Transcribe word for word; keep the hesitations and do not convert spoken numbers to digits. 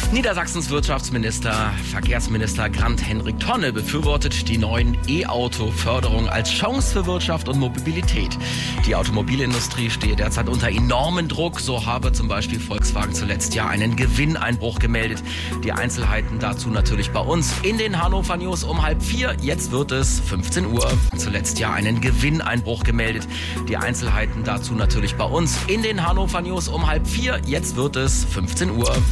Niedersachsens Wirtschaftsminister, Verkehrsminister Grant-Henrik Tonne befürwortet die neuen E-Auto-Förderung als Chance für Wirtschaft und Mobilität. Die Automobilindustrie stehe derzeit unter enormen Druck. So habe zum Beispiel Volkswagen zuletzt ja einen Gewinneinbruch gemeldet. Die Einzelheiten dazu natürlich bei uns in den Hannover News um halb vier. Jetzt wird es fünfzehn Uhr. Zuletzt ja einen Gewinneinbruch gemeldet. Die Einzelheiten dazu natürlich bei uns in den Hannover News um halb vier. Jetzt wird es fünfzehn Uhr.